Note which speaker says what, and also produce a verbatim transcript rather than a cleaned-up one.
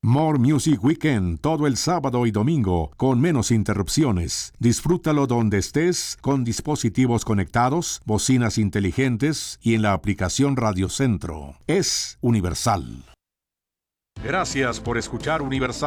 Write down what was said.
Speaker 1: More Music Weekend todo el sábado y domingo con menos interrupciones. Disfrútalo donde estés con dispositivos conectados, bocinas inteligentes y en la aplicación Radio Centro. Es universal. Gracias por escuchar Universal.